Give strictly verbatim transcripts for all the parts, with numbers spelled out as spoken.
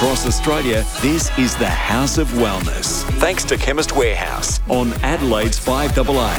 across Australia, this is the House of Wellness. Thanks to Chemist Warehouse on Adelaide's five A A.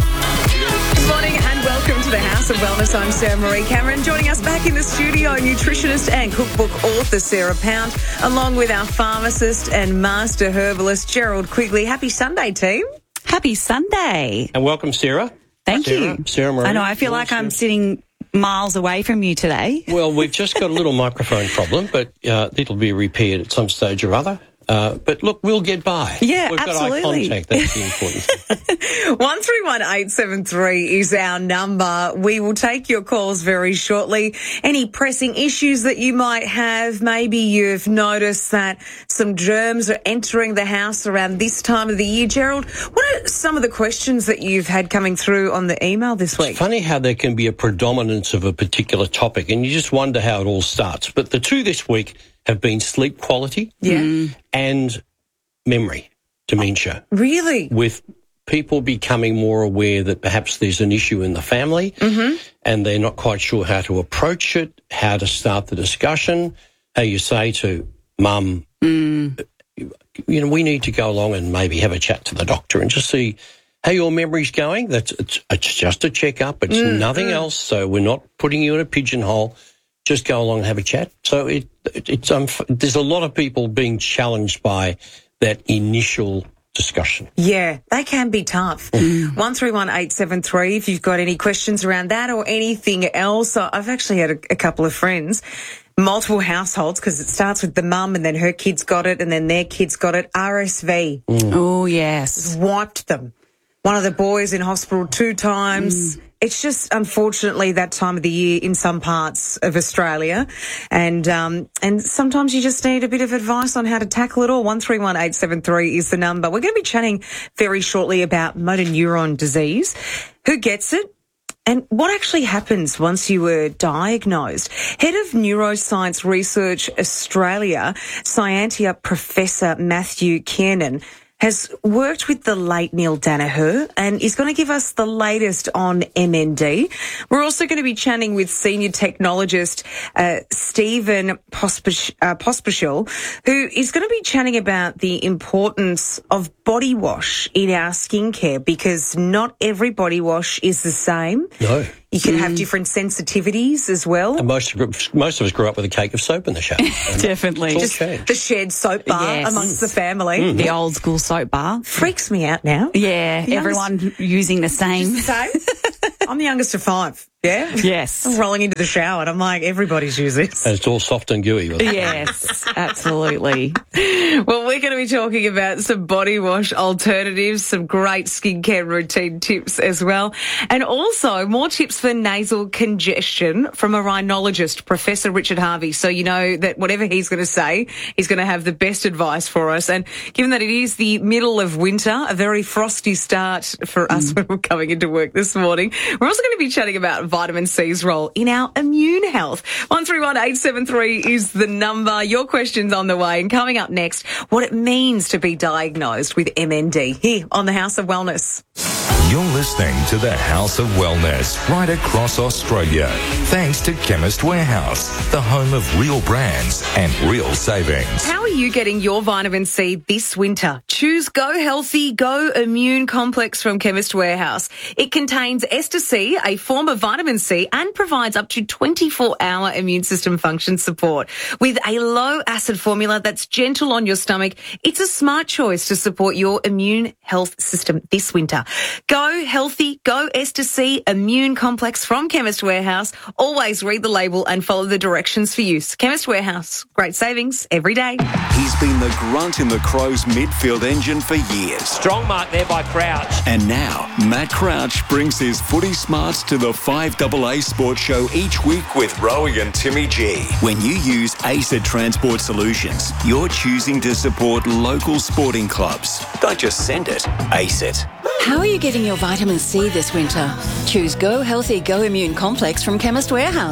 Good morning and welcome to the House of Wellness. I'm Sarah Marie Cameron. Joining us back in the studio, nutritionist and cookbook author Sarah Pound, along with our pharmacist and master herbalist Gerald Quigley. Happy Sunday, team. Happy Sunday. And welcome, Sarah. Thank Sarah, you. Sarah Marie. I know, I feel like I'm sitting miles away from you today. Well, we've just got a little microphone problem, but uh, it'll be repaired at some stage or other. Uh, but look, we'll get by. Yeah, We've absolutely. got eye contact. That's the important thing. one three one eight seven three is our number. We will take your calls very shortly. Any pressing issues that you might have, maybe you've noticed that some germs are entering the house around this time of the year. Gerald, what are some of the questions that you've had coming through on the email this week? It's funny how there can be a predominance of a particular topic, and you just wonder how it all starts. But the two this week have been sleep quality Yeah. and memory, dementia. Really? With people becoming more aware that perhaps there's an issue in the family Mm-hmm. and they're not quite sure how to approach it, how to start the discussion, how you say to mum, Mm. you know, we need to go along and maybe have a chat to the doctor and just see how your memory's going. That's it's, it's just a checkup. It's Mm, nothing mm. else. So we're not putting you in a pigeonhole. Just go along and have a chat. So it, it, it's um, there's a lot of people being challenged by that initial discussion. Yeah, they can be tough. one three one eight seven three if you've got any questions around that or anything else. So I've actually had a, a couple of friends, multiple households, because it starts with the mum and then her kids got it and then their kids got it. R S V. Oh, yes. Wiped them. One of the boys in hospital two times. Mm. It's just, unfortunately, that time of the year in some parts of Australia. And um, and sometimes you just need a bit of advice on how to tackle it all. one three one eight seven three is the number. We're going to be chatting very shortly about motor neuron disease, who gets it, and what actually happens once you were diagnosed. Head of Neuroscience Research Australia, Scientia Professor Matthew Kiernan, has worked with the late Neil Danaher and is going to give us the latest on M N D. We're also going to be chatting with senior technologist uh, Stephen Pospish, uh, Pospisil, who is going to be chatting about the importance of body wash in our skincare, because not every body wash is the same. No. You can have different sensitivities as well. And most of, most of us grew up with a cake of soap in the shower. Definitely. It's all Just changed. the shared soap bar Yes. amongst the family. The old school soap bar. Freaks me out now. Yeah, The everyone using the same. Same. I'm the youngest of five. Yeah. Yes. I'm rolling into the shower and I'm like, everybody's using this. And it's all soft and gooey. With it. Yes, absolutely. Well, we're going to be talking about some body wash alternatives, some great skincare routine tips as well, and also more tips for nasal congestion from a rhinologist, Professor Richard Harvey. So you know that whatever he's going to say, he's going to have the best advice for us. And given that it is the middle of winter, a very frosty start for us when we're coming into work this morning, we're also going to be chatting about vitamin C's role in our immune health. one three one eight seven three is the number. Your questions on the way. And coming up next, what it means to be diagnosed with M N D here on the House of Wellness. You're listening to the House of Wellness right across Australia. Thanks to Chemist Warehouse, the home of real brands and real savings. How are you getting your vitamin C this winter? Choose Go Healthy, Go Immune Complex from Chemist Warehouse. It contains ester C, a form of vitamin C, and provides up to twenty-four hour immune system function support. With a low acid formula that's gentle on your stomach, it's a smart choice to support your immune health system this winter. Go Healthy, Go Ester C Immune Complex from Chemist Warehouse. Always read the label and follow the directions for use. Chemist Warehouse. Great savings every day. He's been the grunt in the Crows midfield engine for years. Strong mark there by Crouch. And now, Matt Crouch brings his footy smarts to the five A A Sports Show each week with Rowie and Timmy G. When you use ACET Transport Solutions, you're choosing to support local sporting clubs. Don't just send it, ACET. How are you getting your vitamin C this winter? Choose Go Healthy, Go Immune Complex from Chemist Warehouse.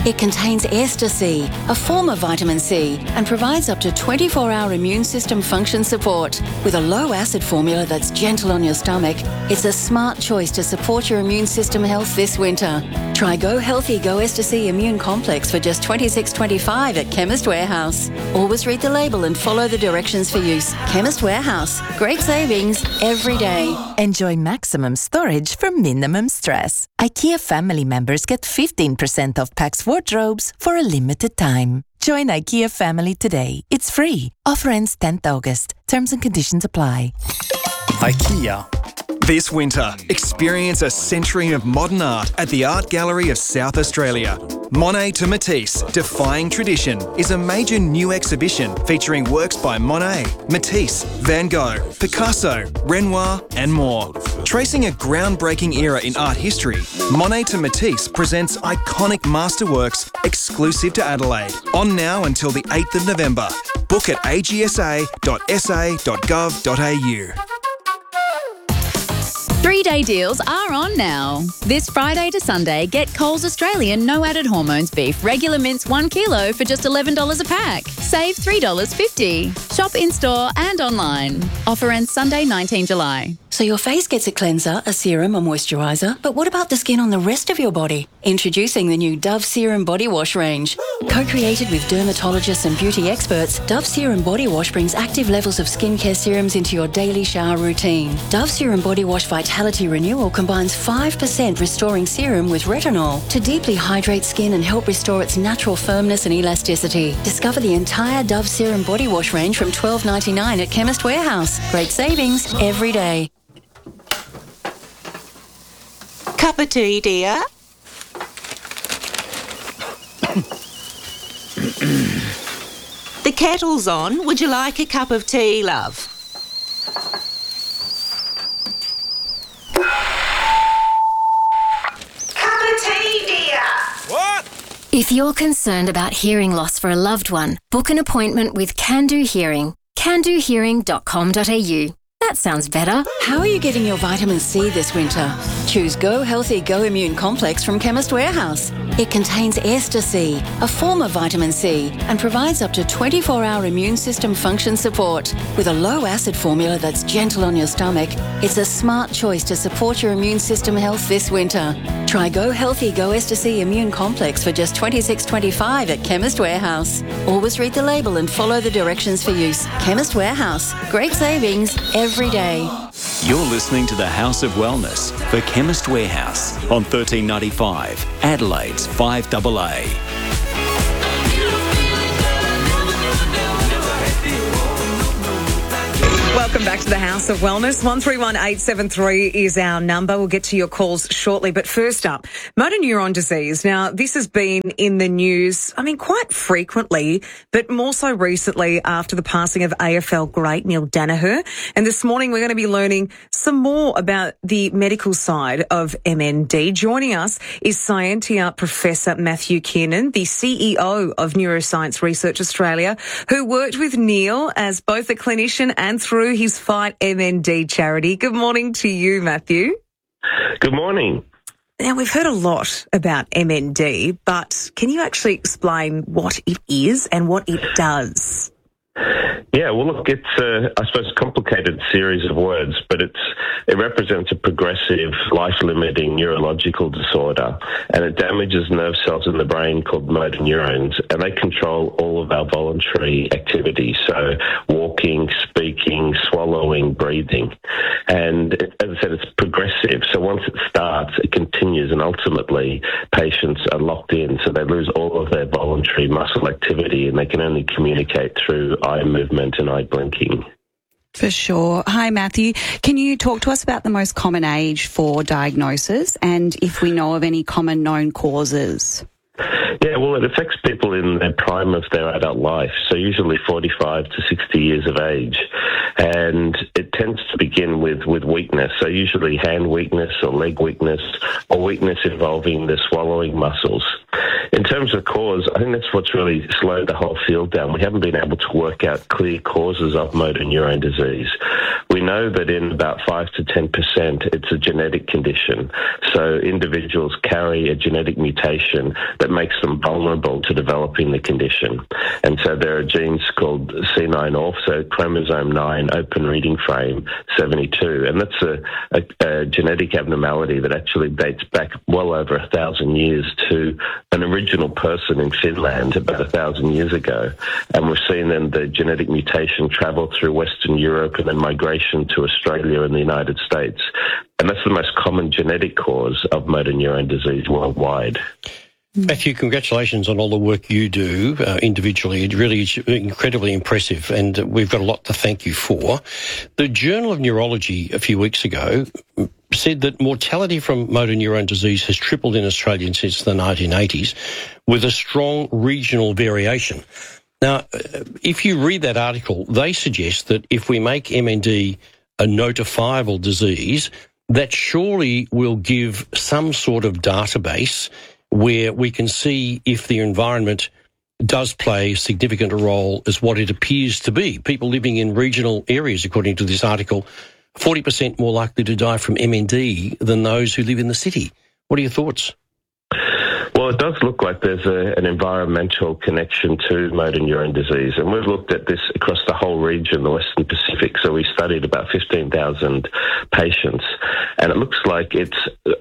It contains Ester C, a form of vitamin C, and provides up to twenty-four hour immune system function support. With a low acid formula that's gentle on your stomach, it's a smart choice to support your immune system health this winter. Try Go Healthy Go Ester C Immune Complex for just twenty-six dollars twenty-five at Chemist Warehouse. Always read the label and follow the directions for use. Chemist Warehouse. Great savings every day. Enjoy maximum storage for minimum stress. IKEA family members get fifteen percent off Pax wardrobes for a limited time. Join IKEA family today. It's free. Offer ends tenth August. Terms and conditions apply. IKEA. This winter, experience a century of modern art at the Art Gallery of South Australia. Monet to Matisse, Defying Tradition is a major new exhibition featuring works by Monet, Matisse, Van Gogh, Picasso, Renoir and more. Tracing a groundbreaking era in art history, Monet to Matisse presents iconic masterworks exclusive to Adelaide. On now until the eighth of November. Book at a g s a dot s a dot gov dot a u. Three-day deals are on now. This Friday to Sunday, get Coles Australian no added hormones beef regular mince one kilo for just eleven dollars a pack. Save three dollars fifty. Shop in-store and online. Offer ends Sunday, nineteenth July. So your face gets a cleanser, a serum, a moisturiser, but what about the skin on the rest of your body? Introducing the new Dove Serum Body Wash range. Co-created with dermatologists and beauty experts, Dove Serum Body Wash brings active levels of skincare serums into your daily shower routine. Dove Serum Body Wash Vitality Renewal combines five percent restoring serum with retinol to deeply hydrate skin and help restore its natural firmness and elasticity. Discover the entire Dove Serum Body Wash range from twelve dollars ninety-nine at Chemist Warehouse. Great savings every day. Cup of tea, dear. The kettle's on. Would you like a cup of tea, love? Cup of tea, dear. What? If you're concerned about hearing loss for a loved one, book an appointment with Can Do Hearing. can do hearing dot com dot a u. That sounds better. How are you getting your vitamin C this winter? Choose Go Healthy Go Immune Complex from Chemist Warehouse. It contains Ester C, a form of vitamin C, and provides up to twenty-four hour immune system function support. With a low acid formula that's gentle on your stomach, it's a smart choice to support your immune system health this winter. Try Go Healthy Go Ester C Immune Complex for just twenty-six dollars twenty-five at Chemist Warehouse. Always read the label and follow the directions for use. Chemist Warehouse. Great savings every day. You're listening to the House of Wellness for Chemist Warehouse on thirteen ninety-five, Adelaide's five A A. Welcome back to the House of Wellness. one three one eight seven three is our number. We'll get to your calls shortly. But first up, motor neuron disease. Now, this has been in the news, I mean, quite frequently, but more so recently after the passing of A F L great Neil Danaher. And this morning, we're going to be learning some more about the medical side of M N D. Joining us is Scientia Professor Matthew Kiernan, the C E O of Neuroscience Research Australia, who worked with Neil as both a clinician and through his Fight M N D charity. Good morning to you, Matthew. Good morning. Now, we've heard a lot about M N D, but can you actually explain what it is and what it does? Yeah, well, look, it's, a, I suppose, a complicated series of words, but it's it represents a progressive, life-limiting neurological disorder, and it damages nerve cells in the brain called motor neurons, and they control all of our voluntary activities, so walking, speaking, swallowing, breathing. And it, as I said, it's progressive, so once it starts, it continues, and ultimately patients are locked in, so they lose all of their voluntary muscle activity, and they can only communicate through eye movement and eye blinking. For sure. Hi, Matthew. Can you talk to us about the most common age for diagnosis and if we know of any common known causes? Yeah, well, it affects people in the prime of their adult life, so usually forty-five to sixty years of age. And it tends to begin with, with weakness, so usually hand weakness or leg weakness or weakness involving the swallowing muscles. In terms of cause, I think that's what's really slowed the whole field down. We haven't been able to work out clear causes of motor neurone disease. We know that in about five to ten percent, it's a genetic condition. So individuals carry a genetic mutation that makes them vulnerable to developing the condition. And so there are genes called C nine O R F, so chromosome nine, open reading frame seventy-two. And that's a, a, a genetic abnormality that actually dates back well over a thousand years to an original person in Finland about a thousand years ago. And we've seen then the genetic mutation travel through Western Europe and then migration to Australia and the United States. And that's the most common genetic cause of motor neurone disease worldwide. Matthew, congratulations on all the work you do uh, individually. It really is incredibly impressive, and uh, we've got a lot to thank you for. The Journal of Neurology a few weeks ago said that mortality from motor neurone disease has tripled in Australia since the nineteen eighties, with a strong regional variation. Now, if you read that article, they suggest that if we make M N D a notifiable disease, that surely will give some sort of database where we can see if the environment does play a significant role as what it appears to be. People living in regional areas, according to this article, forty percent more likely to die from M N D than those who live in the city. What are your thoughts? Well, it does look like there's a, an environmental connection to motor neurone disease, and we've looked at this across the whole region, the Western Pacific, so we studied about fifteen thousand patients, and it looks like it's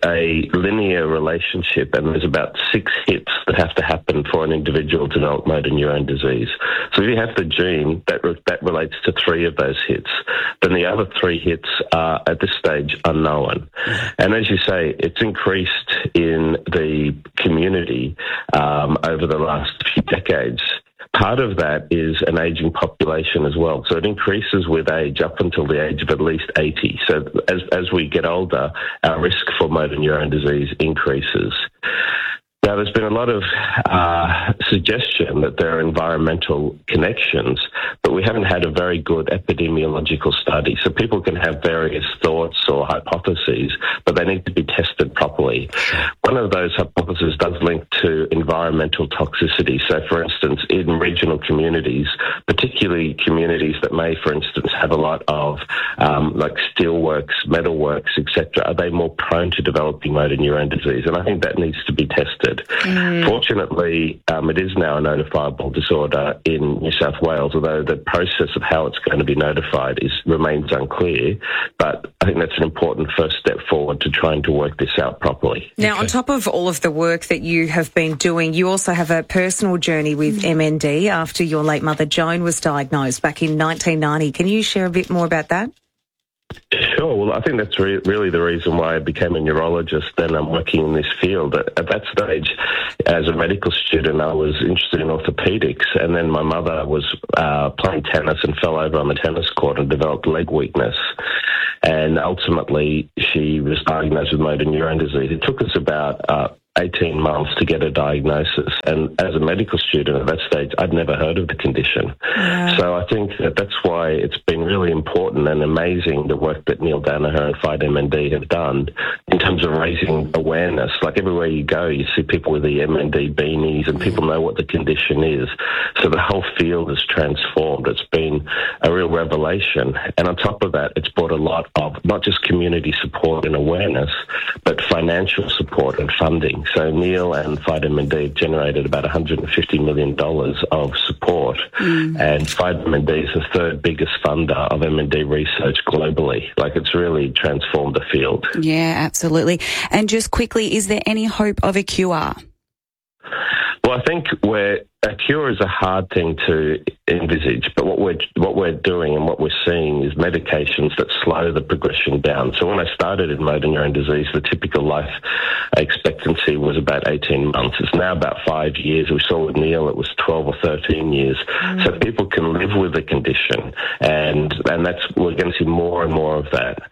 a linear relationship, and there's about six hits that have to happen for an individual to develop motor neurone disease. So if you have the gene, that, re- that relates to three of those hits. Then the other three hits are, at this stage, unknown. And as you say, it's increased in the community um, over the last few decades. Part of that is an ageing population as well. So it increases with age up until the age of at least eighty. So as, as we get older, our risk for motor neurone disease increases. Now, there's been a lot of uh, suggestion that there are environmental connections, but we haven't had a very good epidemiological study. So people can have various thoughts or hypotheses, but they need to be tested properly. One of those hypotheses does link to environmental toxicity. So, for instance, in regional communities, particularly communities that may, for instance, have a lot of um, like steelworks, metalworks, et cetera, are they more prone to developing motor neurone disease? And I think that needs to be tested. Mm. Fortunately, um, it is now a notifiable disorder in New South Wales, although the process of how it's going to be notified is remains unclear. But I think that's an important first step forward to trying to work this out properly. Now, okay. on top of all of the work that you have been doing, you also have a personal journey with mm. M N D after your late mother Joan was diagnosed back in nineteen ninety. Can you share a bit more about that? Sure. Well, I think that's re- really the reason why I became a neurologist and I'm working in this field. At, at that stage, as a medical student, I was interested in orthopedics, and then my mother was uh, playing tennis and fell over on the tennis court and developed leg weakness. And ultimately, she was diagnosed with motor neurone disease. It took us about uh, eighteen months to get a diagnosis. And as a medical student at that stage, I'd never heard of the condition. Yeah. So I think that that's why it's been really important and amazing the work that Neil Danaher and Fight M N D have done in terms of raising awareness. Like everywhere you go, you see people with the M N D beanies and people know what the condition is. So the whole field has transformed. It's been a real revelation. And on top of that, it's brought a lot of not just community support and awareness, but financial support and funding. So Neil and Fight M N D have generated about one hundred fifty million dollars of support, mm. and Fight M N D is the third biggest funder of M N D research globally. Like, it's really transformed the field. Yeah, absolutely. And just quickly, is there any hope of a cure? Well, I think we're, a cure is a hard thing to envisage, but what we're what we're doing and what we're seeing is medications that slow the progression down. So when I started in motor neurone disease, the typical life expectancy was about eighteen months. It's now about five years. We saw with Neil it was twelve or thirteen years. Mm. So people can live with the condition, and and that's we're going to see more and more of that.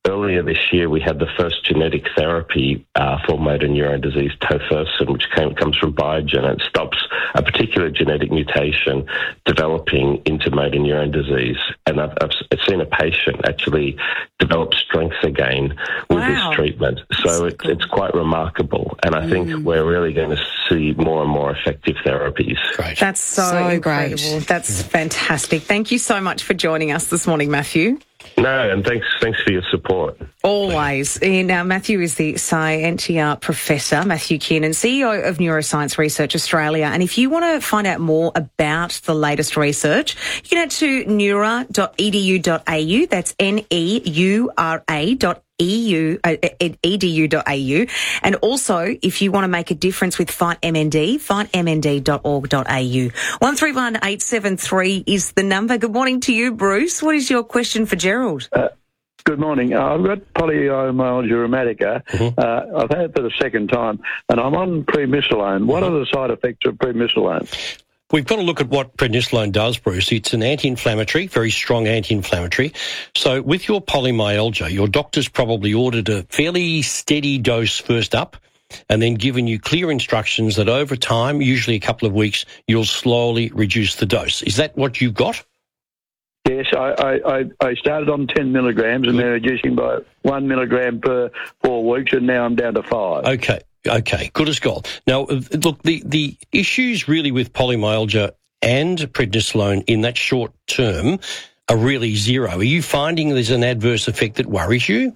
earlier this year, we had the first genetic therapy uh, for motor neurone disease, tofersen, which came, comes from Biogen. It stops a particular genetic mutation developing into motor neurone disease. And I've, I've seen a patient actually develop strength again with wow. this treatment. So it, it's quite remarkable. And I mm. think we're really going to see more and more effective therapies. Great. That's so, so incredible. great. That's fantastic. Thank you so much for joining us this morning, Matthew. No, and thanks thanks for your support. Always. Now, Matthew is the Scientia Professor, Matthew Kiernan, C E O of Neuroscience Research Australia. And if you want to find out more about the latest research, you can head to neura dot e d u dot a u. That's N E U R A dot E U, uh, edu dot a u. And also, if you want to make a difference with Fight M N D, fight m n d dot org dot a u. one three one eight seven three is the number. Good morning to you, Bruce. What is your question for Gerald? Uh, good morning. Uh, I've got polymyalgia rheumatica. Mm-hmm. Uh, I've had it for the second time, and I'm on prednisolone. What mm-hmm. are the side effects of prednisolone? We've got to look at what prednisolone does, Bruce. It's an anti-inflammatory, very strong anti-inflammatory. So with your polymyalgia, your doctor's probably ordered a fairly steady dose first up and then given you clear instructions that over time, usually a couple of weeks, you'll slowly reduce the dose. Is that what you got? Yes, I, I, I started on ten milligrams and they're reducing by one milligram per four weeks and now I'm down to five. Okay. Okay, good as gold. Now, look, the, the issues really with polymyalgia and prednisolone in that short term are really zero. Are you finding there's an adverse effect that worries you?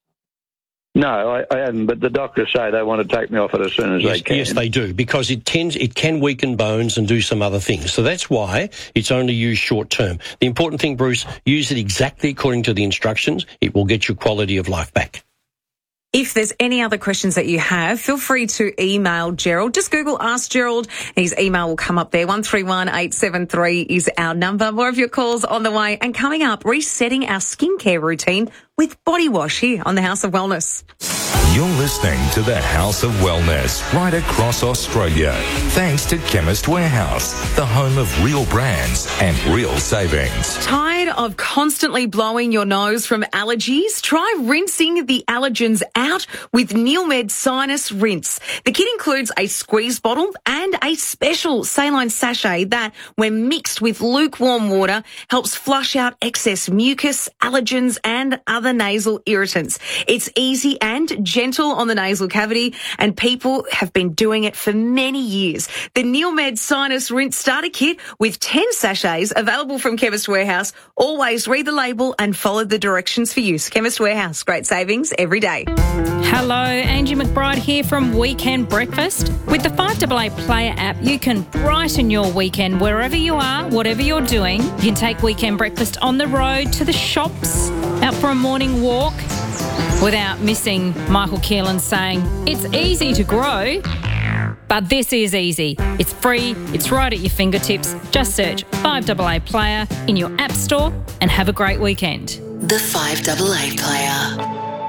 No, I, I haven't, but the doctors say they want to take me off it as soon as yes, they can. Yes, they do, because it tends, it can weaken bones and do some other things. So that's why it's only used short term. The important thing, Bruce, use it exactly according to the instructions. It will get your quality of life back. If there's any other questions that you have, feel free to email Gerald. Just Google Ask Gerald. His email will come up there. one three one eight seven three is our number. More of your calls on the way. And coming up, resetting our skincare routine with body wash here on the House of Wellness. You're listening to the House of Wellness right across Australia. Thanks to Chemist Warehouse, the home of real brands and real savings. Tired of constantly blowing your nose from allergies? Try rinsing the allergens out with Neilmed Sinus Rinse. The kit includes a squeeze bottle and a special saline sachet that, when mixed with lukewarm water, helps flush out excess mucus, allergens and other nasal irritants. It's easy and gentle on the nasal cavity, and people have been doing it for many years. The Neilmed Sinus Rinse Starter Kit with ten sachets available from Chemist Warehouse. Always read the label and follow the directions for use. Chemist Warehouse, great savings every day. Hello, Angie McBride here from Weekend Breakfast. With the five A A Player app, you can brighten your weekend wherever you are, whatever you're doing. You can take Weekend Breakfast on the road, to the shops, out for a morning walk, without missing Michael Keelan saying, it's easy to grow, but this is easy. It's free, it's right at your fingertips. Just search five A A Player in your app store and have a great weekend. The five A A Player.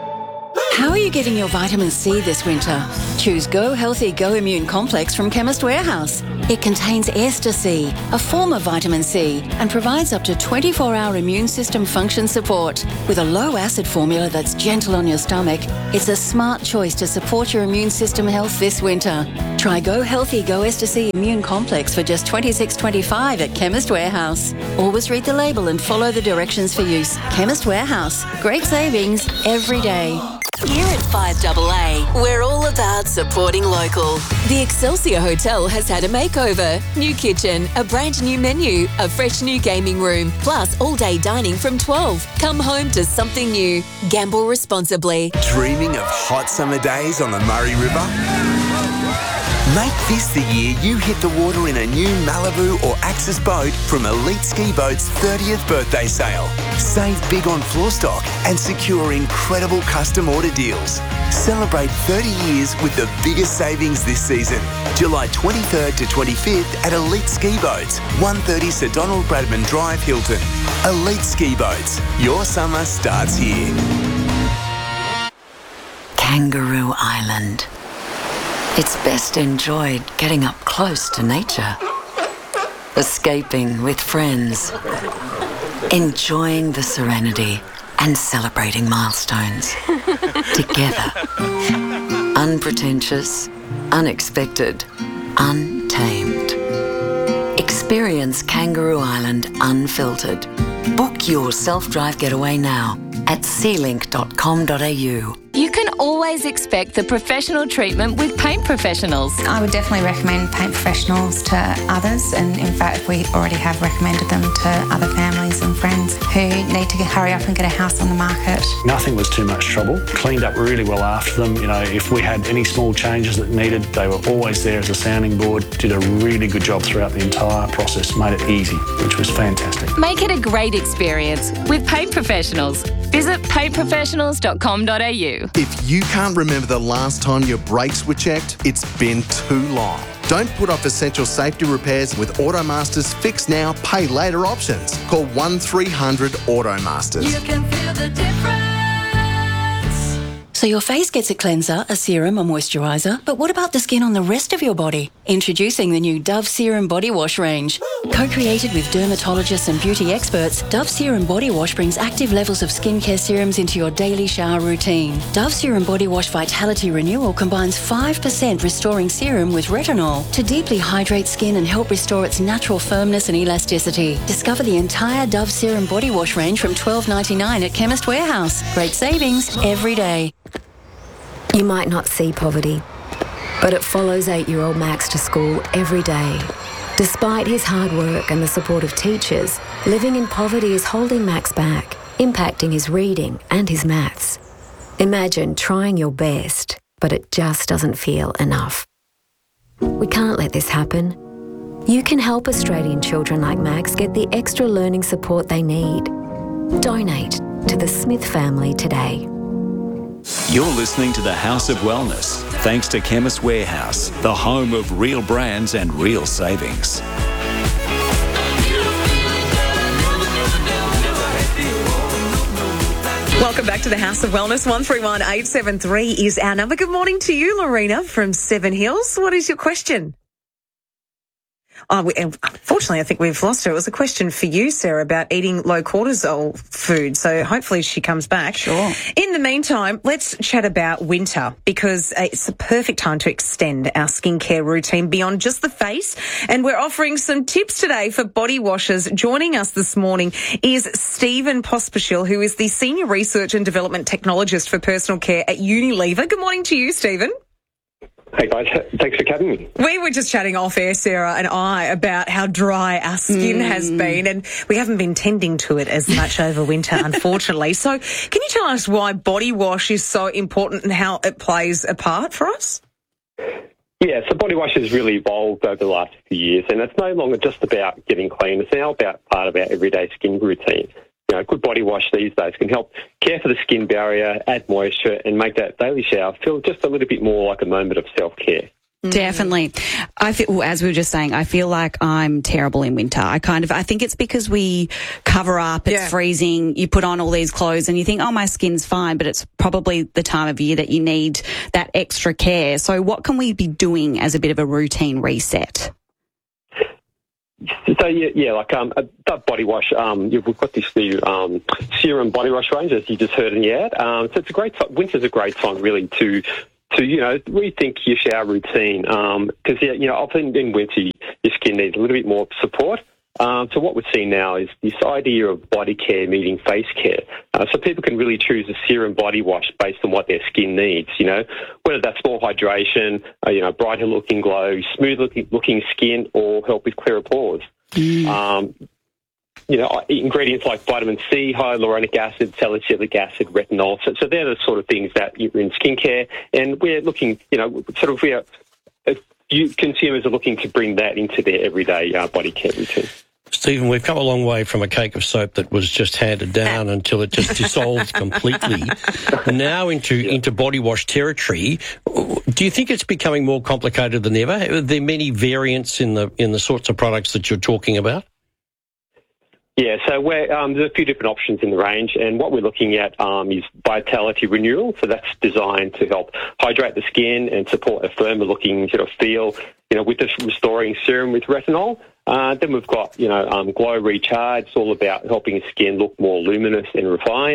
How are you getting your vitamin C this winter? Choose Go Healthy Go Immune Complex from Chemist Warehouse. It contains Ester C, a form of vitamin C, and provides up to twenty-four hour immune system function support. With a low acid formula that's gentle on your stomach, it's a smart choice to support your immune system health this winter. Try Go Healthy Go Ester C Immune Complex for just twenty-six twenty-five at Chemist Warehouse. Always read the label and follow the directions for use. Chemist Warehouse. Great savings every day. Here at five A A, we're all about supporting local. The Excelsior Hotel has had a makeover. New kitchen, a brand new menu, a fresh new gaming room, plus all-day dining from twelve. Come home to something new. Gamble responsibly. Dreaming of hot summer days on the Murray River? Make this the year you hit the water in a new Malibu or Axis boat from Elite Ski Boat's thirtieth birthday sale. Save big on floor stock and secure incredible custom order deals. Celebrate thirty years with the biggest savings this season. July twenty-third to twenty-fifth at Elite Ski Boats, one thirty Sir Donald Bradman Drive, Hilton. Elite Ski Boats. Your summer starts here. Kangaroo Island. It's best enjoyed getting up close to nature, escaping with friends, enjoying the serenity and celebrating milestones. Together. Unpretentious, unexpected, untamed. Experience Kangaroo Island unfiltered. Book your self-drive getaway now at sea link dot com dot a u. You can always expect the professional treatment with Paint Professionals. I would definitely recommend Paint Professionals to others, and in fact we already have recommended them to other families and friends who need to hurry up and get a house on the market. Nothing was too much trouble. Cleaned up really well after them. You know, if we had any small changes that needed, they were always there as a sounding board. Did a really good job throughout the entire process. Made it easy, which was fantastic. Make it a great experience with Paint Professionals. Visit paint professionals dot com dot a u. If you can't remember the last time your brakes were checked, it's been too long. Don't put off essential safety repairs with Automaster's Fix Now, Pay Later options. Call one three hundred Automasters. You can feel the difference. So your face gets a cleanser, a serum, a moisturiser, but what about the skin on the rest of your body? Introducing the new Dove Serum Body Wash range. Co-created with dermatologists and beauty experts, Dove Serum Body Wash brings active levels of skincare serums into your daily shower routine. Dove Serum Body Wash Vitality Renewal combines five percent restoring serum with retinol to deeply hydrate skin and help restore its natural firmness and elasticity. Discover the entire Dove Serum Body Wash range from twelve ninety-nine at Chemist Warehouse. Great savings every day. You might not see poverty, but it follows eight-year-old Max to school every day. Despite his hard work and the support of teachers, living in poverty is holding Max back, impacting his reading and his maths. Imagine trying your best, but it just doesn't feel enough. We can't let this happen. You can help Australian children like Max get the extra learning support they need. Donate to the Smith family today. You're listening to the House of Wellness, thanks to Chemist Warehouse, the home of real brands and real savings. Welcome back to the House of Wellness. one three one eight seven three is our number. Good morning to you, Lorena from Seven Hills. What is your question? Oh, we, unfortunately, I think we've lost her. It was a question for you, Sarah, about eating low cortisol food. So hopefully she comes back. Sure. In the meantime, let's chat about winter, because it's a perfect time to extend our skincare routine beyond just the face. And we're offering some tips today for body washes. Joining us this morning is Stephen Pospisil, who is the Senior Research and Development Technologist for Personal Care at Unilever. Good morning to you, Stephen. Hey guys, thanks for having me. We were just chatting off air, Sarah and I, about how dry our skin mm. has been, and we haven't been tending to it as much over winter, unfortunately. So can you tell us why body wash is so important and how it plays a part for us? Yeah, so body wash has really evolved over the last few years, and it's no longer just about getting clean. It's now about part of our everyday skin routine. You know, a good body wash these days can help care for the skin barrier, add moisture, and make that daily shower feel just a little bit more like a moment of self-care. Definitely. I feel, well, as we were just saying, I feel like I'm terrible in winter. I kind of, I think it's because we cover up, it's yeah. freezing, you put on all these clothes and you think, oh, my skin's fine, but it's probably the time of year that you need that extra care. So what can we be doing as a bit of a routine reset? So, yeah, yeah, like um, that body wash, um, we've got this new um, serum body wash range, as you just heard in the ad. Um, so it's a great time, winter's a great time really to, to you know, rethink your shower routine. Because, um, yeah, you know, often in winter your skin needs a little bit more support. Um, so what we're seeing now is this idea of body care meeting face care. Uh, so people can really choose a serum body wash based on what their skin needs, you know, whether that's more hydration, uh, you know, brighter looking glow, smooth looking, looking skin, or help with clearer pores. Mm. Um, you know, ingredients like vitamin C, hyaluronic acid, salicylic acid, retinol. So, so they're the sort of things that you're in skincare. And we're looking, you know, sort of we're, uh, you, consumers are looking to bring that into their everyday uh, body care routine. Stephen, we've come a long way from a cake of soap that was just handed down until it just dissolved completely. Now into into body wash territory. Do you think it's becoming more complicated than ever? Are there many variants in the in the sorts of products that you're talking about? Yeah, so we're, um, there's a few different options in the range, and what we're looking at um, is Vitality Renewal. So that's designed to help hydrate the skin and support a firmer-looking sort of feel, you know, with this restoring serum with retinol. Uh, then we've got, you know, um, Glow Recharge. It's all about helping skin look more luminous and refined.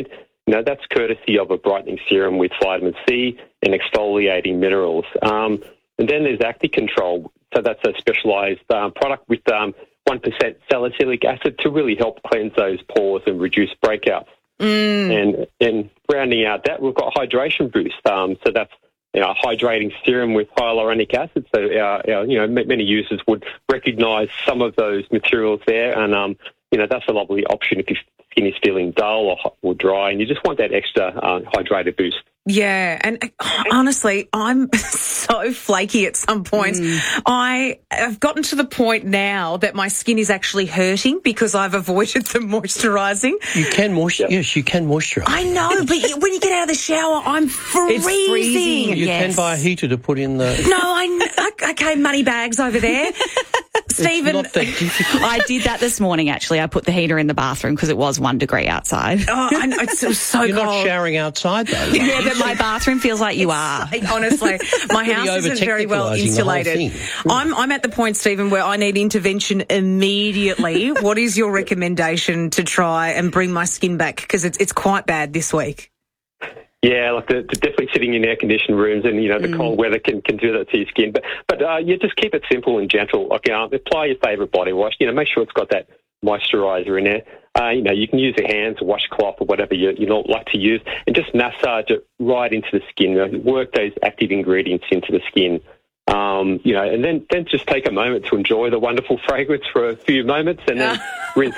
You know, that's courtesy of a brightening serum with vitamin C and exfoliating minerals. Um, and then there's ActiControl. So that's a specialised um, product with um, one percent salicylic acid to really help cleanse those pores and reduce breakouts. Mm. And, and rounding out that, we've got Hydration Boost. Um, so that's you know, a hydrating serum with hyaluronic acid. So, our, our, you know, many users would recognise some of those materials there. And, um, you know, that's a lovely option if your skin is feeling dull or, hot or dry and you just want that extra uh, hydrated boost. Yeah, and uh, honestly, I'm so flaky at some points. Mm. I have gotten to the point now that my skin is actually hurting because I've avoided the moisturising. You can moisture, yep. yes, you can moisturise. I know, but when you get out of the shower, I'm freezing. It's freezing. You yes. can buy a heater to put in the... No, I okay, money bags over there. Stephen, not that difficult. I did that this morning, actually. I put the heater in the bathroom because it was one degree outside. Oh, I know, it's so You're cold. not showering outside, though. Right? Yeah, but my bathroom feels like you are. Honestly, my house isn't very well insulated. I'm, I'm at the point, Stephen, where I need intervention immediately. What is your recommendation to try and bring my skin back? Because it's, it's quite bad this week. Yeah, like the, the definitely sitting in air-conditioned rooms and, you know, the mm. cold weather can, can do that to your skin. But, but uh, yeah, just keep it simple and gentle. Like, you know, apply your favourite body wash. You know, make sure it's got that moisturiser in there. Uh, you know, you can use your hands, a washcloth or whatever you, you don't like to use and just massage it right into the skin. You know, work those active ingredients into the skin. Um, you know, and then, then just take a moment to enjoy the wonderful fragrance for a few moments and then rinse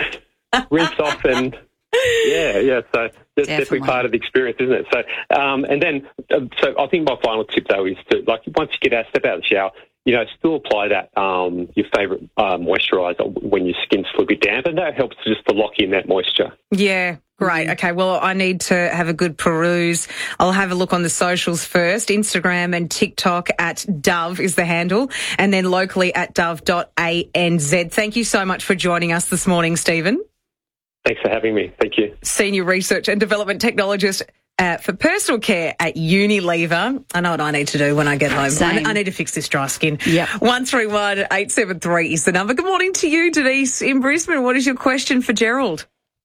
rinse off and... Yeah, yeah. So that's definitely. definitely part of the experience, isn't it? So, um, and then, uh, so I think my final tip though is to, like, once you get out, step out of the shower, you know, still apply that um, your favourite uh, moisturiser when your skin's a little bit damp, and that helps just to lock in that moisture. Yeah. Great. Okay. Well, I need to have a good peruse. I'll have a look on the socials first. Instagram and TikTok at Dove is the handle, and then locally at dove dot A N Z. Thank you so much for joining us this morning, Stephen. Thanks for having me. Thank you. Senior Research and Development Technologist uh, for Personal Care at Unilever. I know what I need to do when I get home. I, I need to fix this dry skin. Yeah. one three one, eight seven three is the number. Good morning to you, Denise, in Brisbane. What is your question for Gerald?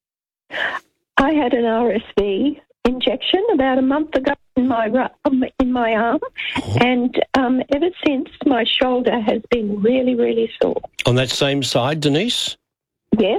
I had an R S V injection about a month ago in my in my arm, and um, ever since my shoulder has been really, really sore. On that same side, Denise? Yes.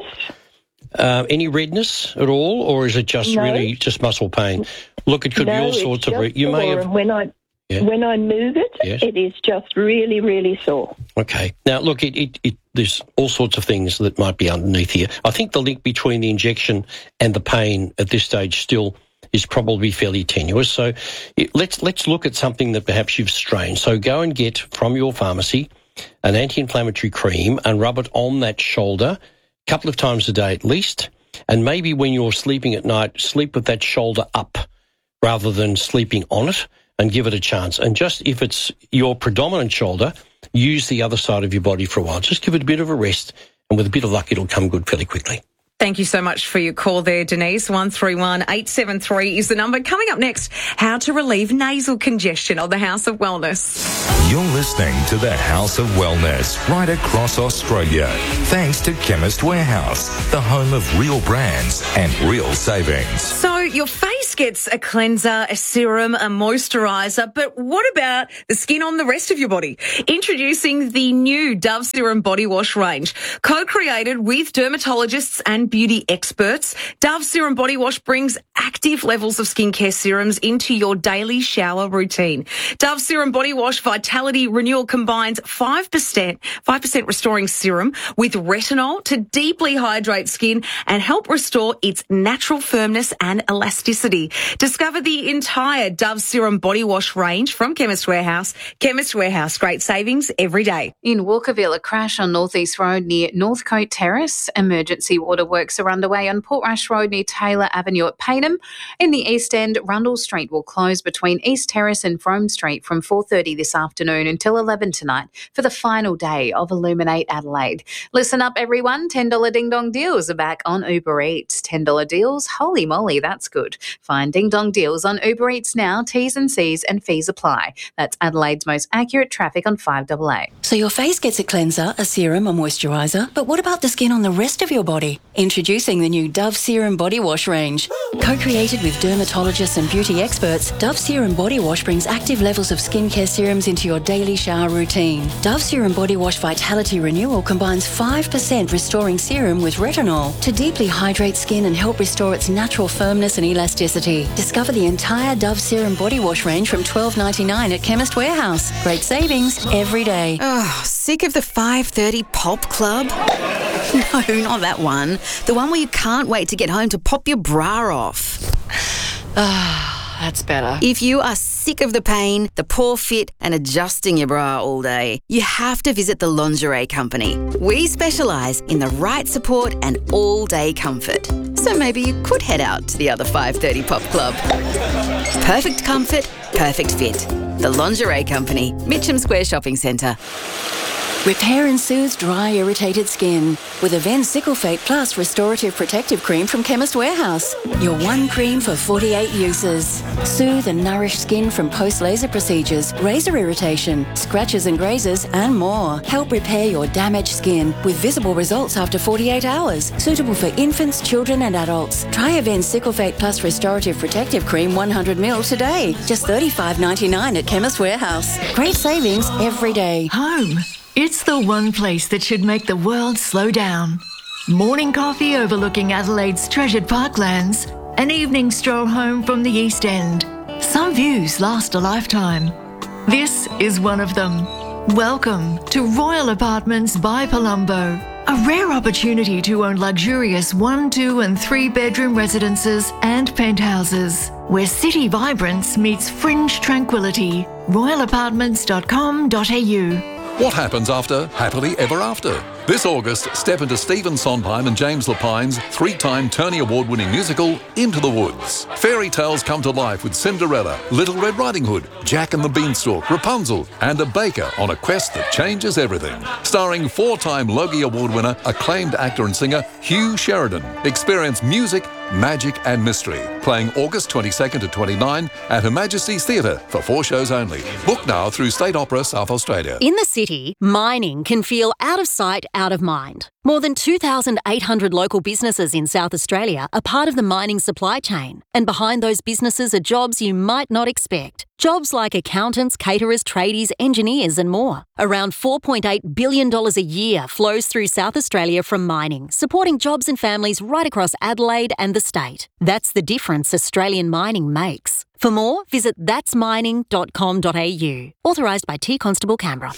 Uh, any redness at all, or is it just no. really just muscle pain? Look, it could no, be all sorts of. Re- you sore. may have. And when I yeah. when I move it, yes. it is just really, really sore. Okay. Now, look, it, it, it there's all sorts of things that might be underneath here. I think the link between the injection and the pain at this stage still is probably fairly tenuous. So it, let's let's look at something that perhaps you've strained. So go and get from your pharmacy an anti-inflammatory cream and rub it on that shoulder a couple of times a day at least, and maybe when you're sleeping at night, sleep with that shoulder up rather than sleeping on it, and give it a chance. And just if it's your predominant shoulder, use the other side of your body for a while. Just give it a bit of a rest, and with a bit of luck, it'll come good fairly quickly. Thank you so much for your call there, Denise. one three one, eight seven three is the number. Coming up next, how to relieve nasal congestion on the House of Wellness. You're listening to the House of Wellness right across Australia. Thanks to Chemist Warehouse, the home of real brands and real savings. So your face gets a cleanser, a serum, a moisturiser, but what about the skin on the rest of your body? Introducing the new Dove Serum Body Wash range. Co-created with dermatologists and beauty experts, Dove Serum Body Wash brings active levels of skincare serums into your daily shower routine. Dove Serum Body Wash Vitality Renewal combines five percent, five percent restoring serum with retinol to deeply hydrate skin and help restore its natural firmness and elasticity. Discover the entire Dove Serum Body Wash range from Chemist Warehouse. Chemist Warehouse, great savings every day. In Walkerville, a crash on North East Road near Northcote Terrace. Emergency water works are underway on Portrush Road near Taylor Avenue at Payneham. In the East End, Rundle Street will close between East Terrace and Frome Street from four thirty this afternoon until eleven tonight for the final day of Illuminate Adelaide. Listen up, everyone. ten dollars Ding Dong deals are back on Uber Eats. ten dollars deals? Holy moly, that's good. Find find Ding Dong deals on Uber Eats now. T's and C's and fees apply. That's Adelaide's most accurate traffic on five double A. So your face gets a cleanser, a serum, a moisturiser, but what about the skin on the rest of your body? Introducing the new Dove Serum Body Wash range. Co-created with dermatologists and beauty experts, Dove Serum Body Wash brings active levels of skincare serums into your daily shower routine. Dove Serum Body Wash Vitality Renewal combines five percent restoring serum with retinol to deeply hydrate skin and help restore its natural firmness and elasticity. Discover the entire Dove Serum Body Wash range from twelve ninety-nine at Chemist Warehouse. Great savings every day. Oh, sick of the five thirty Pop Club? No, not that one. The one where you can't wait to get home to pop your bra off. Ah, that's better. If you are sick of the pain, the poor fit, and adjusting your bra all day, you have to visit the Lingerie Company. We specialise in the right support and all-day comfort. So maybe you could head out to the other five thirty Pop Club. Perfect comfort, perfect fit. The Lingerie Company, Mitcham Square Shopping Centre. Repair and soothe dry, irritated skin with Aven Cyclefate Plus Restorative Protective Cream from Chemist Warehouse. Your one cream for forty-eight uses. Soothe and nourish skin from post-laser procedures, razor irritation, scratches and grazes, and more. Help repair your damaged skin with visible results after forty-eight hours. Suitable for infants, children, and adults. Try Aven Cyclefate Plus Restorative Protective Cream one hundred milliliters today. Just thirty-five ninety-nine at Chemist Warehouse. Great savings every day. Home. It's the one place that should make the world slow down. Morning coffee overlooking Adelaide's treasured parklands. An evening stroll home from the East End. Some views last a lifetime. This is one of them. Welcome to Royal Apartments by Palumbo. A rare opportunity to own luxurious one, two and three bedroom residences and penthouses. Where city vibrance meets fringe tranquility. royal apartments dot com dot a u. What happens after Happily Ever After? This August, step into Stephen Sondheim and James Lapine's three-time Tony Award-winning musical, Into the Woods. Fairy tales come to life with Cinderella, Little Red Riding Hood, Jack and the Beanstalk, Rapunzel, and a baker on a quest that changes everything. Starring four-time Logie Award winner, acclaimed actor and singer Hugh Sheridan. Experience music, magic and mystery. Playing August twenty-second to twenty-ninth at Her Majesty's Theatre for four shows only. Book now through State Opera South Australia. In the city, mining can feel out of sight, out of mind. More than two thousand eight hundred local businesses in South Australia are part of the mining supply chain. And behind those businesses are jobs you might not expect. Jobs like accountants, caterers, tradies, engineers and more. Around four point eight billion dollars a year flows through South Australia from mining, supporting jobs and families right across Adelaide and the state. That's the difference Australian mining makes. For more, visit thats mining dot com dot a u. Authorised by T Constable Canberra.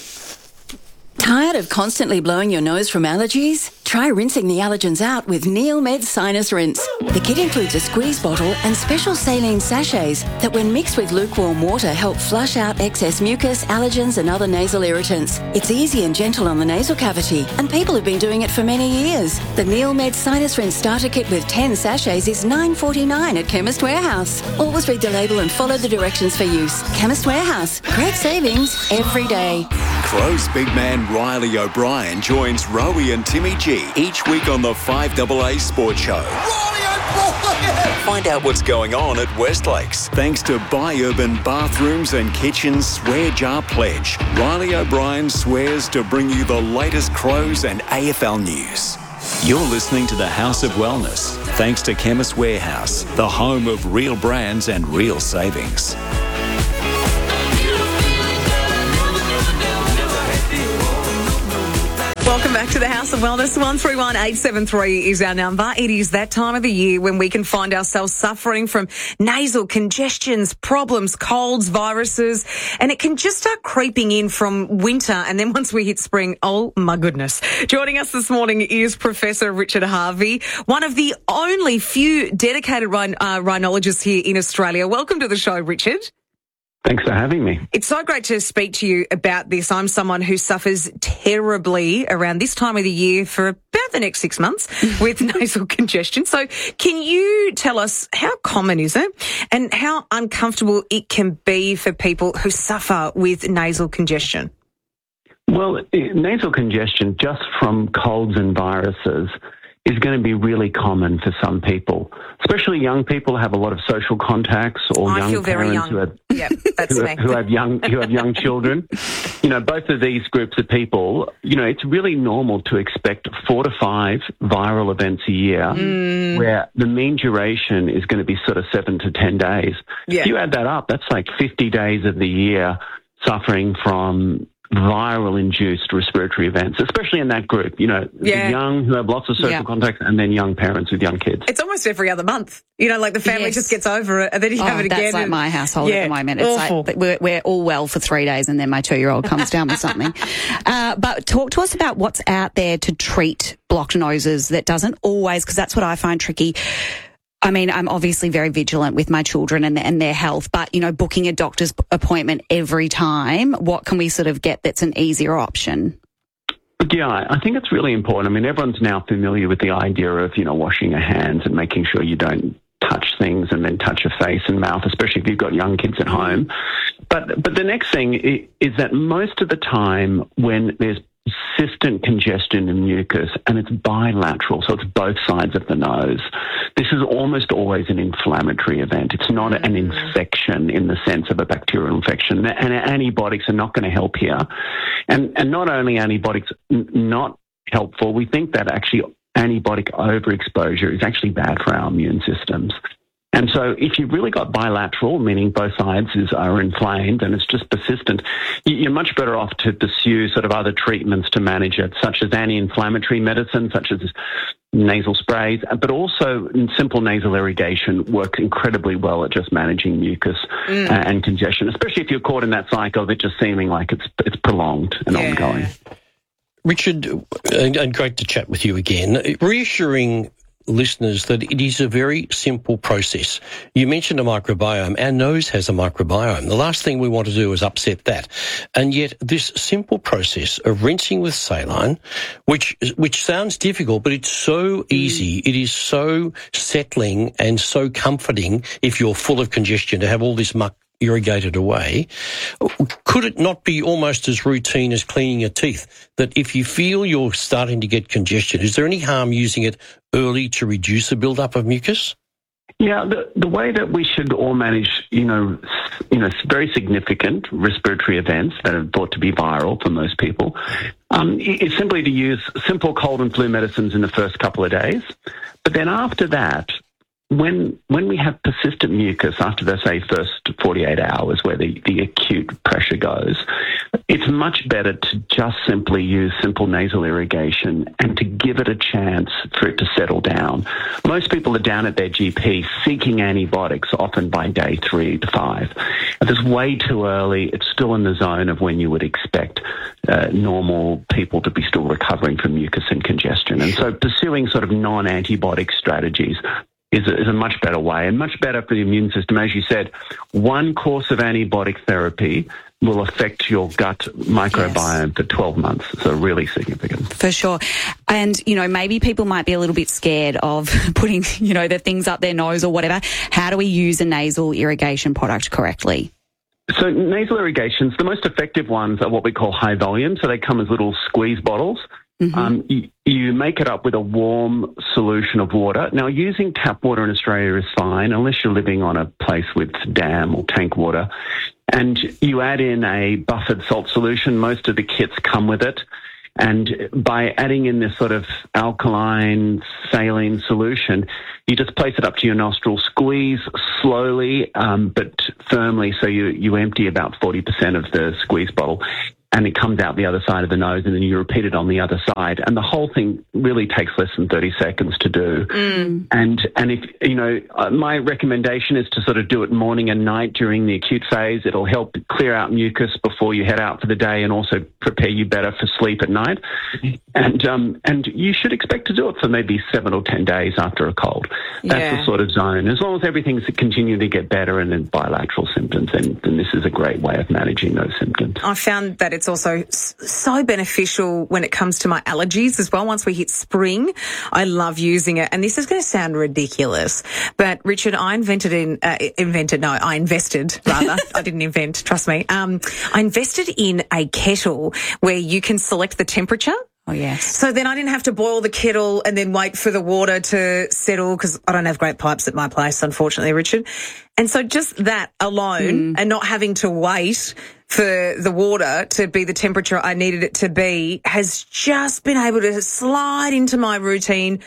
Tired of constantly blowing your nose from allergies? Try rinsing the allergens out with Neomed Sinus Rinse. The kit includes a squeeze bottle and special saline sachets that when mixed with lukewarm water help flush out excess mucus, allergens and other nasal irritants. It's easy and gentle on the nasal cavity and people have been doing it for many years. The Neomed Sinus Rinse starter kit with ten sachets is nine forty-nine at Chemist Warehouse. Always read the label and follow the directions for use. Chemist Warehouse. Great savings every day. Crow's big man Riley O'Brien joins Rowie and Timmy G each week on the five double A Sports Show. Find out what's going on at Westlakes. Thanks to Buy Urban Bathrooms and Kitchens Swear Jar Pledge. Riley O'Brien swears to bring you the latest Crows and A F L news. You're listening to the House of Wellness, thanks to Chemist Warehouse, the home of real brands and real savings. Welcome back to the House of Wellness. one three one eight seven three is our number. It is that time of the year when we can find ourselves suffering from nasal congestions, problems, colds, viruses, and it can just start creeping in from winter. And then once we hit spring, oh my goodness. Joining us this morning is Professor Richard Harvey, one of the only few dedicated rhin- uh, rhinologists here in Australia. Welcome to the show, Richard. Thanks for having me. It's so great to speak to you about this. I'm someone who suffers terribly around this time of the year for about the next six months with nasal congestion. So can you tell us how common is it and how uncomfortable it can be for people who suffer with nasal congestion? Well, nasal congestion just from colds and viruses is going to be really common for some people, especially young people who have a lot of social contacts, or I young feel very parents young. who have Yep, that's who, me. who have young who have young children. You know, both of these groups of people, you know, it's really normal to expect four to five viral events a year, Mm. where the mean duration is going to be sort of seven to ten days. Yeah. If you add that up, that's like fifty days of the year suffering from viral-induced respiratory events, especially in that group, you know, Yeah. the young who have lots of social Yeah. contacts, and then young parents with young kids. It's almost every other month. You know, like the family Yes. just gets over it and then you Oh, have it again. that's like and- my household yeah, at the moment. It's awful. like we're, we're all well for three days and then my two-year-old comes down with something. Uh, but talk to us about what's out there to treat blocked noses that doesn't always, because that's what I find tricky. I mean, I'm obviously very vigilant with my children and, and their health, but, you know, booking a doctor's appointment every time, what can we sort of get that's an easier option? Yeah, I think it's really important. I mean, everyone's now familiar with the idea of, you know, washing your hands and making sure you don't touch things and then touch your face and mouth, especially if you've got young kids at home. But but the next thing is, is that most of the time when there's persistent congestion in mucus, and it's bilateral, so it's both sides of the nose, this is almost always an inflammatory event. It's not an infection in the sense of a bacterial infection, and antibiotics are not going to help here. And, and not only antibiotics n- not helpful, we think that actually antibiotic overexposure is actually bad for our immune systems. And so if you've really got bilateral, meaning both sides is, are inflamed and it's just persistent, you're much better off to pursue sort of other treatments to manage it, such as anti-inflammatory medicine, such as nasal sprays, but also simple nasal irrigation works incredibly well at just managing mucus mm. and congestion, especially if you're caught in that cycle of it just seeming like it's it's prolonged and yeah. ongoing. Richard, and great to chat with you again. Reassuring listeners that it is a very simple process. You mentioned a microbiome. Our nose has a microbiome. The last thing we want to do is upset that. And yet this simple process of rinsing with saline, which which sounds difficult, but it's so easy. It is so settling and so comforting if you're full of congestion to have all this muck irrigated away. Could it not be almost as routine as cleaning your teeth, that if you feel you're starting to get congestion, is there any harm using it early to reduce the build-up of mucus? Yeah, the, the way that we should all manage, you know, you know, very significant respiratory events that are thought to be viral for most people, um, is simply to use simple cold and flu medicines in the first couple of days. But then after that, When when we have persistent mucus after the, say, first forty-eight hours where the, the acute pressure goes, it's much better to just simply use simple nasal irrigation and to give it a chance for it to settle down. Most people are down at their G P seeking antibiotics often by day three to five. If it's way too early, it's still in the zone of when you would expect uh, normal people to be still recovering from mucus and congestion. And so pursuing sort of non-antibiotic strategies is a, is a much better way and much better for the immune system. As you said, one course of antibiotic therapy will affect your gut microbiome yes. for twelve months. So really significant. For sure. And, you know, maybe people might be a little bit scared of putting, you know, the things up their nose or whatever. How do we use a nasal irrigation product correctly? So nasal irrigations, the most effective ones are what we call high volume. So they come as little squeeze bottles. Mm-hmm. Um, you, you make it up with a warm solution of water. Now, using tap water in Australia is fine, unless you're living on a place with dam or tank water. And you add in a buffered salt solution. Most of the kits come with it. And by adding in this sort of alkaline saline solution, you just place it up to your nostril, squeeze slowly um, but firmly, so you, you empty about forty percent of the squeeze bottle. And it comes out the other side of the nose, and then you repeat it on the other side. And the whole thing really takes less than thirty seconds to do. Mm. And, and if, you know, uh, my recommendation is to sort of do it morning and night during the acute phase. It'll help clear out mucus before you head out for the day and also prepare you better for sleep at night. And, um, and you should expect to do it for maybe seven or ten days after a cold. That's yeah. the sort of zone. As long as everything's continuing to get better and then bilateral symptoms, then, then this is a great way of managing those symptoms. I found that it's also so beneficial when it comes to my allergies as well. Once we hit spring, I love using it. And this is going to sound ridiculous, but Richard, I invented in, uh, invented, no, I invested rather. I didn't invent, trust me. Um, I invested in a kettle where you can select the temperature Oh, yes. So then I didn't have to boil the kettle and then wait for the water to settle because I don't have great pipes at my place, unfortunately, Richard. And so just that alone mm. and not having to wait for the water to be the temperature I needed it to be has just been able to slide into my routine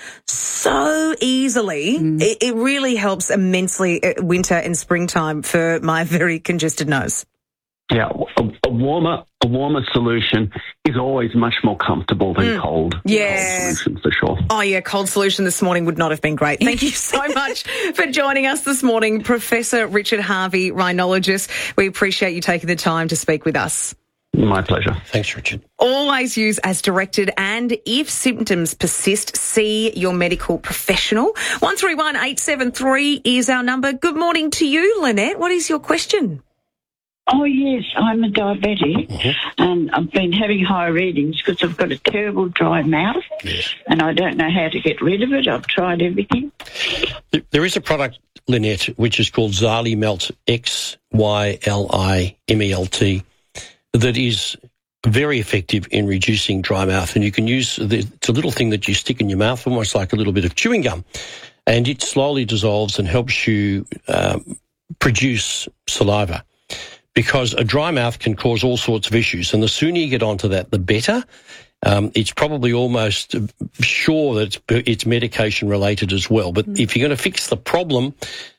so easily. Mm. It, it really helps immensely at winter and springtime for my very congested nose. Yeah, a, a warmer a warmer solution is always much more comfortable than Mm. cold. Yeah. Cold solution for sure. Oh, yeah, cold solution this morning would not have been great. Thank you so much for joining us this morning, Professor Richard Harvey, rhinologist. We appreciate you taking the time to speak with us. My pleasure. Thanks, Richard. Always use as directed, and if symptoms persist, see your medical professional. one three one eight seven three is our number. Good morning to you, Lynette. What is your question? Oh, yes, I'm a diabetic mm-hmm. and I've been having high readings because I've got a terrible dry mouth yes. and I don't know how to get rid of it. I've tried everything. There is a product, Lynette, which is called Xylymelt, X Y L I M E L T, that is very effective in reducing dry mouth. And you can use, the, it's a little thing that you stick in your mouth, almost like a little bit of chewing gum, and it slowly dissolves and helps you um, produce saliva. Because a dry mouth can cause all sorts of issues, and the sooner you get onto that, the better. Um, it's probably almost sure that it's, it's medication related as well. But mm. if you're going to fix the problem,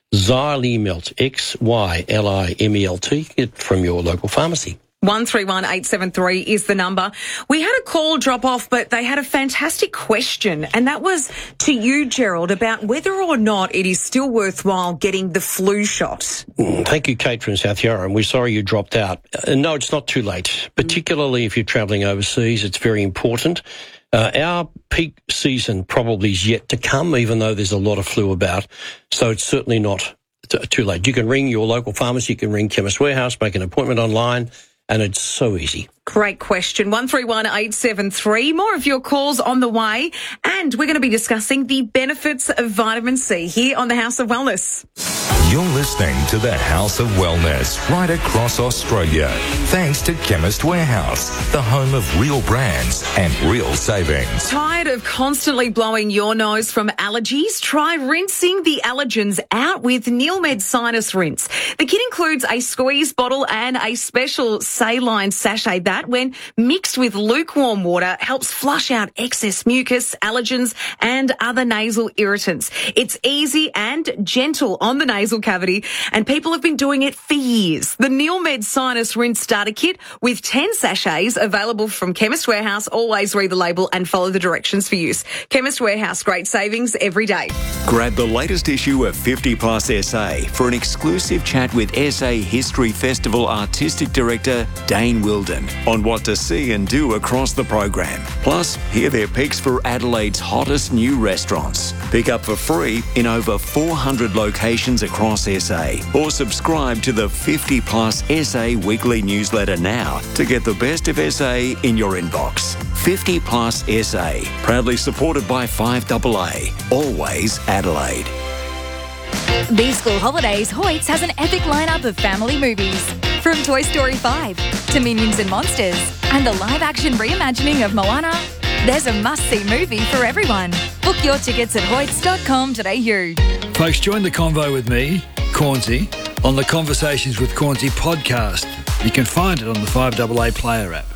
Xylymelt, X Y L I M E L T, get it from your local pharmacy. one three one eight seven three is the number. We had a call drop off, but they had a fantastic question, and that was to you, Gerald, about whether or not it is still worthwhile getting the flu shot. Mm, thank you, Kate from South Yarra, and we're sorry you dropped out. Uh, no, it's not too late, particularly if you're travelling overseas. It's very important. Uh, our peak season probably is yet to come, even though there's a lot of flu about, so it's certainly not t- too late. You can ring your local pharmacy, you can ring Chemist Warehouse, make an appointment online, and it's so easy. Great question. one three one eight seven three. More of your calls on the way. And we're going to be discussing the benefits of vitamin C here on the House of Wellness. You're listening to the House of Wellness right across Australia. Thanks to Chemist Warehouse, the home of real brands and real savings. Tired of constantly blowing your nose from allergies? Try rinsing the allergens out with Neilmed Sinus Rinse. The kit includes a squeeze bottle and a special saline sachet that, when mixed with lukewarm water, helps flush out excess mucus, allergens, and other nasal irritants. It's easy and gentle on the nasal cavity, and people have been doing it for years. The Neilmed Sinus Rinse Starter Kit with ten sachets available from Chemist Warehouse. Always read the label and follow the directions for use. Chemist Warehouse, great savings every day. Grab the latest issue of fifty plus S A for an exclusive chat with S A History Festival Artistic Director Dane Wilden on what to see and do across the program. Plus, hear their picks for Adelaide's hottest new restaurants. Pick up for free in over four hundred locations across S A, or subscribe to the fifty plus S A weekly newsletter now to get the best of S A in your inbox. fifty plus S A, proudly supported by five A A, always Adelaide. These school holidays, Hoyts has an epic lineup of family movies. From Toy Story five to Minions and Monsters and the live-action reimagining of Moana, there's a must-see movie for everyone. Book your tickets at hoyts dot com dot a u. Folks, join the convo with me, Cornsey, on the Conversations with Cornsey podcast. You can find it on the five A A Player app.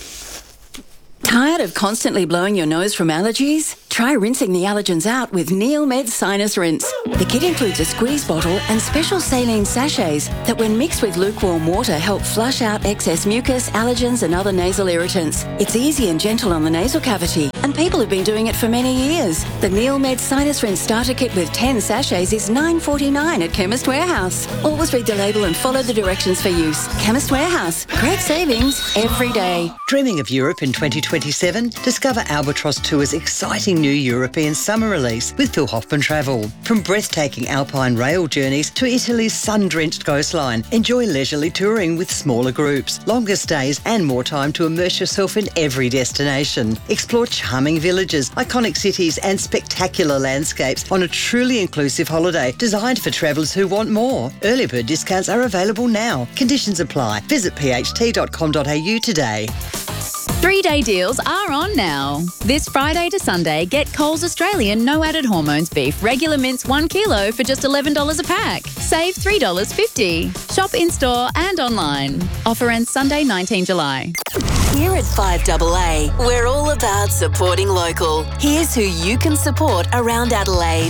Tired of constantly blowing your nose from allergies? Try rinsing the allergens out with Neilmed Sinus Rinse. The kit includes a squeeze bottle and special saline sachets that, when mixed with lukewarm water, help flush out excess mucus, allergens and other nasal irritants. It's easy and gentle on the nasal cavity, and people have been doing it for many years. The Neilmed Sinus Rinse Starter Kit with ten sachets is nine dollars forty-nine at Chemist Warehouse. Always read the label and follow the directions for use. Chemist Warehouse. Great savings every day. Dreaming of Europe in twenty twenty-seven? Discover Albatross Tour's exciting new European summer release with Phil Hoffman Travel. From breathtaking alpine rail journeys to Italy's sun-drenched coastline, enjoy leisurely touring with smaller groups, longer stays and more time to immerse yourself in every destination. Explore charming villages, iconic cities and spectacular landscapes on a truly inclusive holiday designed for travellers who want more. Early bird discounts are available now. Conditions apply. Visit p h t dot com dot a u today. Three-day deals are on now. This Friday to Sunday, get Coles Australian no added hormones beef regular mince one kilo for just eleven dollars a pack. Save three dollars fifty. Shop in-store and online. Offer ends Sunday, nineteenth July. Here at five A A, we're all about supporting local. Here's who you can support around Adelaide.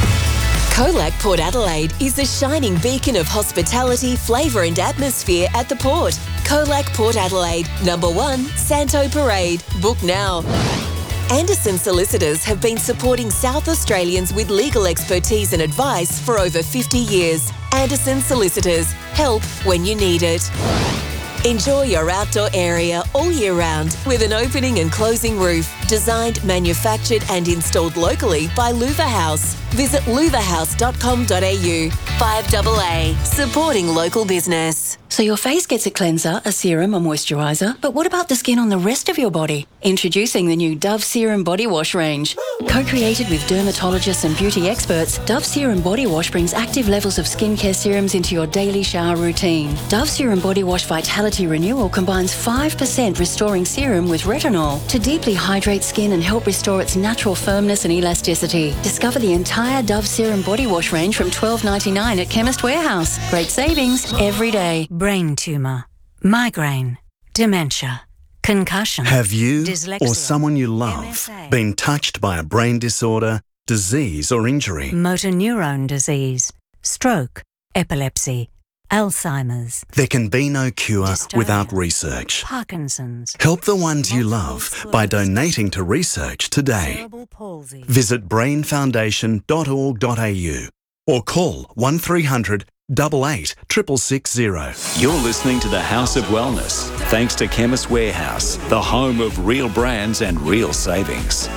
Colac Port Adelaide is the shining beacon of hospitality, flavour and atmosphere at the port. Colac Port Adelaide, number one, Santo Parade. Book now. Anderson Solicitors have been supporting South Australians with legal expertise and advice for over fifty years. Anderson Solicitors. Help when you need it. Enjoy your outdoor area all year round with an opening and closing roof. Designed, manufactured and installed locally by Louver House. Visit louver house dot com dot a u. five A A, supporting local business. So your face gets a cleanser, a serum, a moisturiser, but what about the skin on the rest of your body? Introducing the new Dove Serum Body Wash range. Co-created with dermatologists and beauty experts, Dove Serum Body Wash brings active levels of skincare serums into your daily shower routine. Dove Serum Body Wash Vitality Renewal combines five percent restoring serum with retinol to deeply hydrate skin and help restore its natural firmness and elasticity. Discover the entire Dove Serum Body Wash range from twelve ninety-nine at Chemist Warehouse. Great savings every day. Brain tumour, migraine, dementia, concussion. Have you dyslexia, or someone you love M S A, been touched by a brain disorder, disease or injury? motor neurone disease, stroke, epilepsy, Alzheimer's, There can be no cure Dystonia, without research. Parkinson's, Help the ones you love by donating to research today. cerebral palsy. Visit brain foundation dot org dot a u or call one three hundred eight eight six six six zero. You're listening to the House of Wellness, thanks to Chemist Warehouse, the home of real brands and real savings.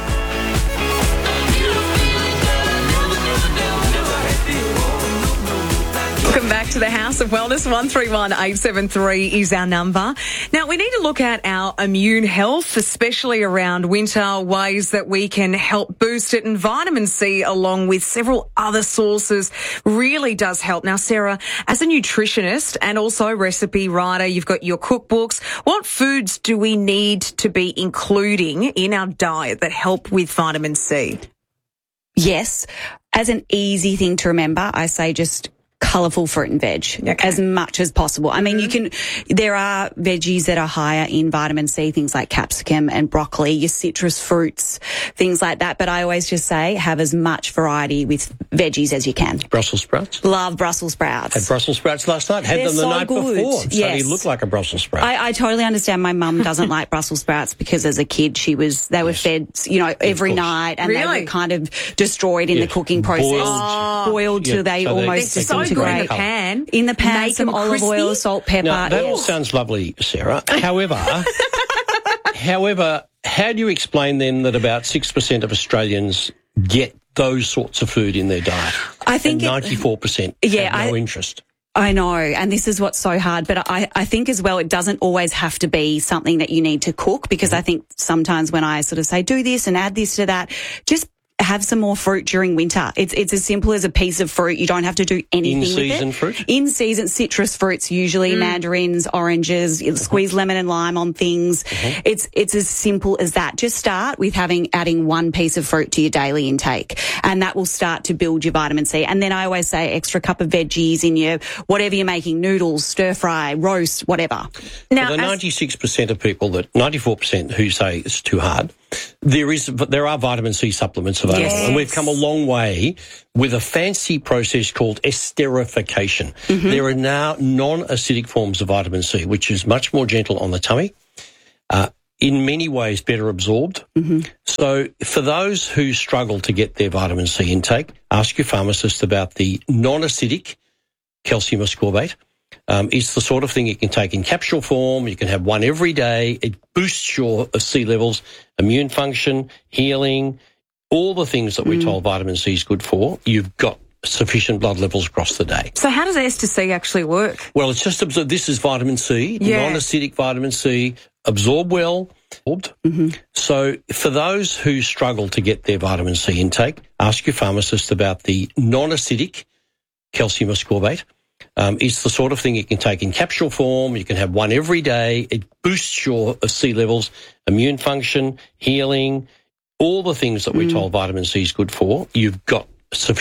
Welcome back to the House of Wellness. one three one eight seven three is our number. Now, we need to look at our immune health, especially around winter, ways that we can help boost it. And vitamin C, along with several other sources, really does help. Now, Sarah, as a nutritionist and also recipe writer, you've got your cookbooks. What foods do we need to be including in our diet that help with vitamin C? Yes. As an easy thing to remember, I say just colourful fruit and veg okay. as much as possible. I mean, mm-hmm. you can, there are veggies that are higher in vitamin C, things like capsicum and broccoli, your citrus fruits, things like that. But I always just say have as much variety with veggies as you can. Brussels sprouts? Love Brussels sprouts. Had Brussels sprouts last night. Had They're them the so night good. before. So yes. they look like a Brussels sprout. I, I totally understand. My mum doesn't like Brussels sprouts because as a kid she was, they were yes. fed, you know, every night and really? they were kind of destroyed in yes. the cooking process. Boiled, oh. Boiled till yeah. they so almost they're so good in the pan. In the pan, Make some olive crispy. oil, salt, pepper. Now, that yes. all sounds lovely, Sarah. However, however, how do you explain then that about six percent of Australians get those sorts of food in their diet? I think and ninety-four percent it, yeah, have no I, interest. I know, and this is what's so hard, but I, I think as well it doesn't always have to be something that you need to cook, because mm-hmm. I think sometimes when I sort of say do this and add this to that, just have some more fruit during winter. It's it's as simple as a piece of fruit. You don't have to do anything with it. In-season fruit? In-season citrus fruits, usually mm. mandarins, oranges, mm-hmm. squeeze lemon and lime on things. Mm-hmm. It's it's as simple as that. Just start with having adding one piece of fruit to your daily intake, and that will start to build your vitamin C. And then I always say extra cup of veggies in your whatever you're making, noodles, stir fry, roast, whatever. Now, well, the ninety-six percent of people that ninety-four percent who say it's too hard, there is there are vitamin C supplements available. Yes. And we've come a long way with a fancy process called esterification. Mm-hmm. There are now non-acidic forms of vitamin C, which is much more gentle on the tummy, uh, in many ways better absorbed. Mm-hmm. So for those who struggle to get their vitamin C intake, ask your pharmacist about the non-acidic calcium ascorbate. Um, it's the sort of thing you can take in capsule form. You can have one every day. It boosts your C levels, immune function, healing, all the things that we're mm. told vitamin C is good for. You've got sufficient blood levels across the day. So how does Ester C actually work? Well, it's just absorbed. This is vitamin C, yeah. non-acidic vitamin C, absorb well. Mm-hmm. So for those who struggle to get their vitamin C intake, ask your pharmacist about the non-acidic calcium ascorbate. Um, it's the sort of thing you can take in capsule form. You can have one every day. It boosts your C levels, immune function, healing, all the things that we're told vitamin C is good for. You've got sufficient